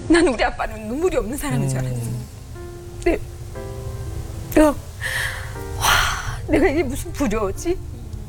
나는 우리 아빠는 눈물이 없는 사람인 줄 알았어. 근데 내가 이게 무슨 부려우지?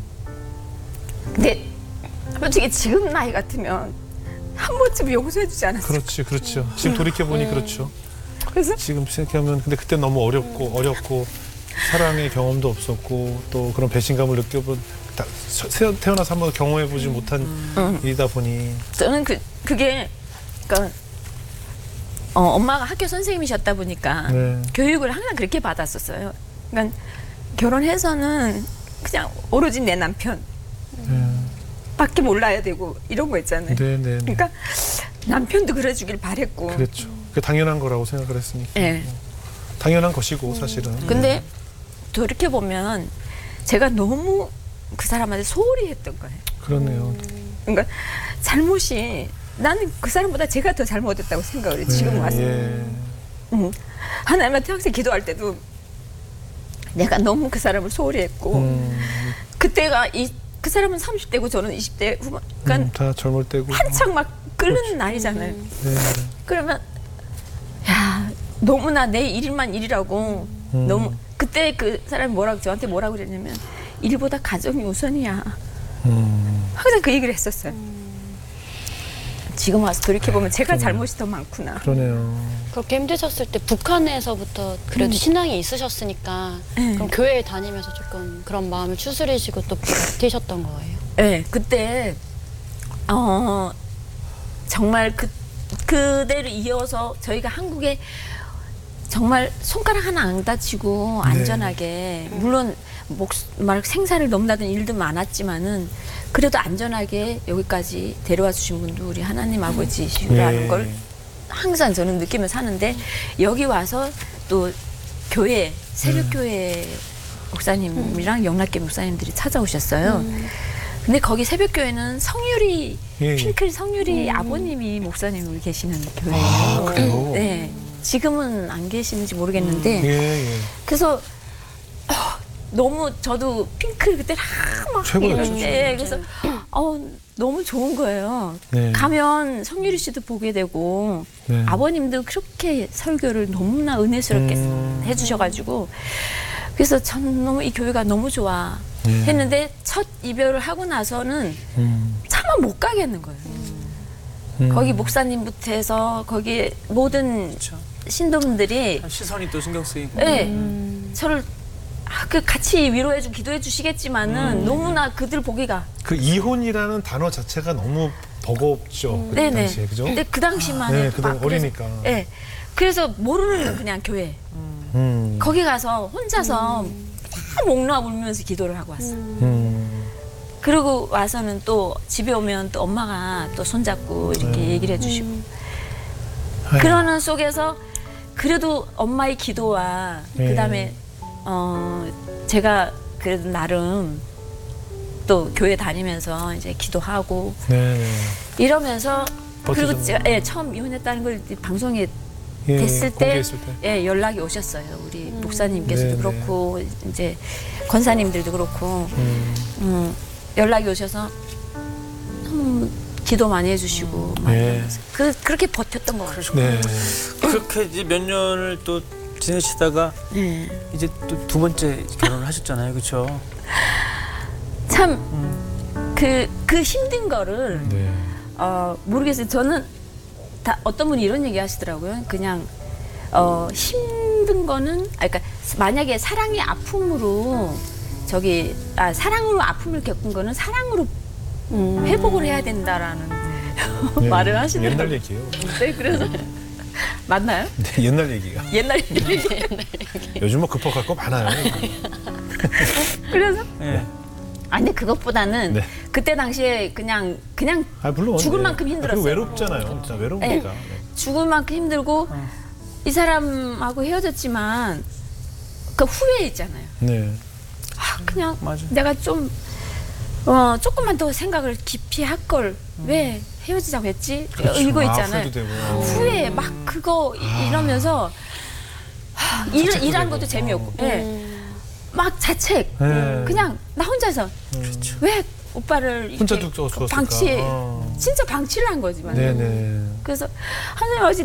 근데 솔직히 지금 나이 같으면 한 번쯤 용서해주지 않았어. 그렇지, 그렇죠. 지금 돌이켜보니 그렇죠. 그래서 지금 생각하면 근데 그때 너무 어렵고 사랑의 경험도 없었고 또 그런 배신감을 느껴본 태어나서 한 번 경험해보지 못한 일이다 보니 저는 그게 그러니까 엄마가 학교 선생님이셨다 보니까 네. 교육을 항상 그렇게 받았었어요. 그러니까 결혼해서는 그냥 오로지 내 남편 밖에 몰라야 되고 이런 거 있잖아요. 네. 그러니까 남편도 그래주길 바랬고. 그렇죠. 그게 당연한 거라고 생각을 했으니까. 네. 당연한 것이고 사실은. 근데 돌이켜보면 제가 너무 그 사람한테 소홀히 했던 거예요. 그렇네요. 그러니까 잘못이 나는 그 사람보다 제가 더 잘못했다고 생각을 해요. 지금 와서. 하나님한테 항상 기도할 때도 내가 너무 그 사람을 소홀히 했고 그때가 그 사람은 30대고 저는 20대 후반. 그러니까 다 젊을 때고 한창 막 끓는 그렇죠. 나이잖아요. 네. 그러면 야 너무나 내 일만 일이라고 너무 그때 그 사람이 저한테 뭐라고 그랬냐면 일보다 가정이 우선이야. 항상 그 얘기를 했었어요. 지금 와서 돌이켜보면 제가 잘못이 더 많구나. 그러네요. 그렇게 힘드셨을 때 북한에서부터 그래도 신앙이 있으셨으니까 그럼 교회에 다니면서 조금 그런 마음을 추스리시고 또 버티셨던 거예요? 네, 그때 정말 그대로 이어서 저희가 한국에 정말 손가락 하나 안 다치고 안전하게 물론 막 생사를 넘나든 일도 많았지만은 그래도 안전하게 여기까지 데려와 주신 분도 우리 하나님 아버지시라는 걸 항상 저는 느끼며 사는데 여기 와서 또 교회 새벽교회 목사님이랑 영락교 목사님들이 찾아오셨어요. 근데 거기 새벽교회는 성유리 핑클 성유리 아버님이 목사님으로 계시는 교회예요. 아, 그래요? 네. 지금은 안 계시는지 모르겠는데 그래서 너무 저도 핑클 그때 막 최고였죠. 네, 그래서 너무 좋은 거예요. 네. 가면 성유리 씨도 보게 되고 네. 아버님도 그렇게 설교를 너무나 은혜스럽게 해주셔가지고 그래서 전 너무 이 교회가 너무 좋아 했는데 첫 이별을 하고 나서는 차마 못 가겠는 거예요. 거기 목사님부터 해서 거기 모든 그렇죠. 신도분들이 시선이 또 신경 쓰이고. 네, 저를 같이 위로해주고 기도해 주시겠지만은 너무나 그들 보기가 그 이혼이라는 단어 자체가 너무 버겁죠. 그 네네. 당시에 그죠? 근데 그 당시만 네, 해도 그당 막 어리니까. 네, 그래서 모르는 그냥 교회 거기 가서 혼자서 다 목 놓아 울면서 기도를 하고 왔어. 그리고 와서는 또 집에 오면 또 엄마가 또 손잡고 이렇게 얘기를 해주시고 그러는 속에서 그래도 엄마의 기도와 그다음에 제가 그래도 나름 또 교회 다니면서 이제 기도하고 이러면서 그리고 버티셨네요. 제가 처음 이혼했다는 걸 방송에 예, 됐을 때 공개했을 때. 연락이 오셨어요. 우리 목사님께서도 네네. 그렇고 이제 권사님들도 그렇고 연락이 오셔서 기도 많이 해주시고 막 이러면서 그렇게 버텼던 것 같아요. 네. 그렇게 이제 몇 년을 또 지내시다가 이제 또 두 번째 결혼을 하셨잖아요, 그렇죠? 참 그 힘든 거를 네. 모르겠어요. 저는 다 어떤 분이 이런 얘기 하시더라고요. 그냥 힘든 거는 그러니까 만약에 사랑의 아픔으로 사랑으로 아픔을 겪은 거는 사랑으로 회복을 해야 된다라는 말을 하시더라고요. 옛날 얘기예요. 네, 그래서 맞나요? 네, 옛날 얘기가. 옛날 얘기. 요즘 뭐 급할 거 많아요. 그래서 네. 아니 그것보다는 네. 그때 당시에 그냥 물론 죽을 네. 만큼 힘들었어요. 그리고 외롭잖아요. 진짜 외로우니까. 네. 죽을 만큼 힘들고 이 사람하고 헤어졌지만 그 후회 있잖아요. 네. 그냥 맞아. 내가 좀 조금만 더 생각을 깊이 할 걸 왜 헤어지자고 했지? 그렇죠. 이거 있잖아요. 후회도 되고. 후회 막 그거 이러면서 일하는 것도 재미없고 막 자책 그냥 나 혼자서 왜 오빠를 혼자 이렇게 두었을까? 방치 진짜 방치를 한 거지만 네네. 그래서 하나님 아버지